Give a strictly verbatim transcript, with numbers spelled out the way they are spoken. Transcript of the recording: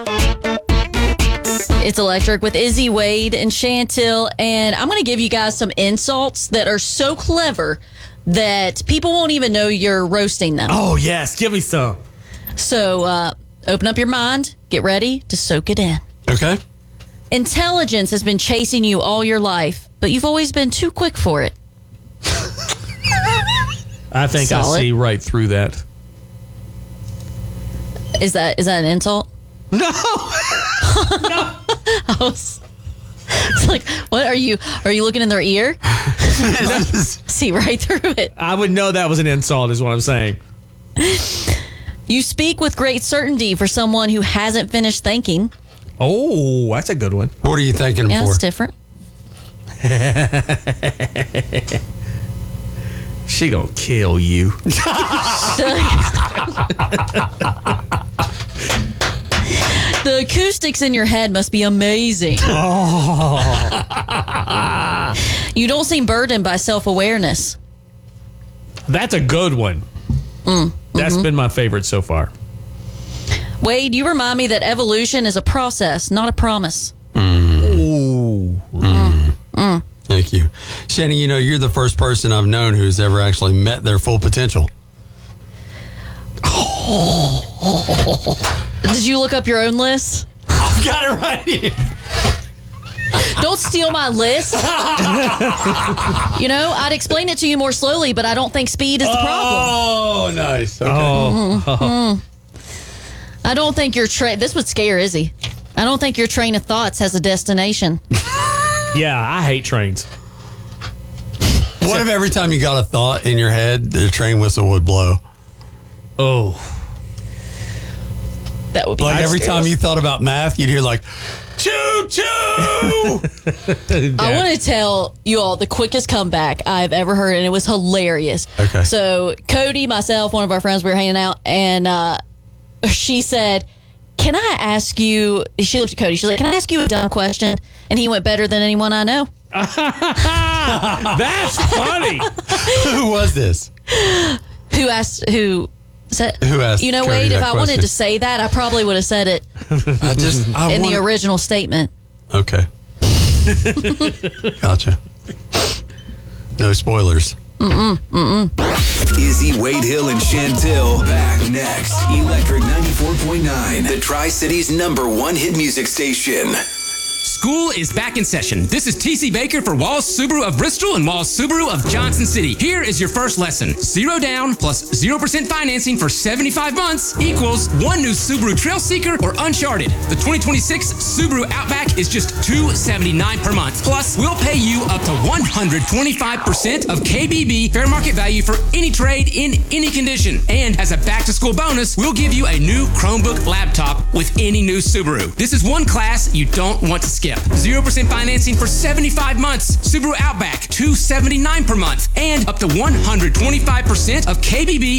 It's Electric with Izzy, Wade, and Chantil, and I'm going to give you guys some insults that are so clever that people won't even know you're roasting them. Oh, yes. Give me some. So uh, open up your mind, get ready to soak it in. Okay. Intelligence has been chasing you all your life, but you've always been too quick for it. I think Solid. I see right through that. Is that is that an insult? No. No. I was, it's like, what are you? Are you looking in their ear? See right through it. I would know that was an insult, is what I'm saying. You speak with great certainty for someone who hasn't finished thinking. Oh, that's a good one. What are you thinking Yeah, for? it's different. She gonna kill you. The acoustics in your head must be amazing. Oh. You don't seem burdened by self-awareness. That's a good one. Mm, That's mm-hmm. been my favorite so far. Wade, you remind me that evolution is a process, not a promise. Ooh. Mm. Mm. Thank you. Shannon, you know, you're the first person I've known who's ever actually met their full potential. Did you look up your own list? I've got it right here. Don't steal my list. You know, I'd explain it to you more slowly, but I don't think speed is the problem. Oh, nice. Okay. Oh. Mm-hmm. I don't think your train... This would scare Izzy. I don't think your train of thoughts has a destination. Yeah, I hate trains. What if every time you got a thought in your head, the train whistle would blow? Oh. That would be Like every scary. time you thought about math, you'd hear like, choo choo. I want to tell you all the quickest comeback I've ever heard, and it was hilarious. Okay. So Cody, myself, one of our friends, we were hanging out, and uh, she said, can I ask you, she looked at Cody, she's like, can I ask you a dumb question? And he went, better than anyone I know. That's funny. Who was this? Who asked, who said, Who asked you know, Cody Wade, if that I wanted question? to say that, I probably would have said it I just, I in wanna- the original statement. Okay. Gotcha. No spoilers. Mm-mm, mm-mm. Izzy, Wade Hill, and Chantil back next. Electric ninety-four point nine, the Tri-Cities number one hit music station. School is back in session. This is T C Baker for Wallace Subaru of Bristol and Wallace Subaru of Johnson City. Here is your first lesson. Zero down plus zero percent financing for seventy-five months equals one new Subaru Trailseeker or Uncharted. The twenty twenty-six Subaru Outback is just two hundred seventy-nine dollars per month. Plus, we'll pay you up to one hundred twenty-five percent of K B B fair market value for any trade in any condition. And as a back-to-school bonus, we'll give you a new Chromebook laptop with any new Subaru. This is one class you don't want to skip. zero percent financing for seventy-five months. Subaru Outback, two hundred seventy-nine dollars per month. And up to one hundred twenty-five percent of K B B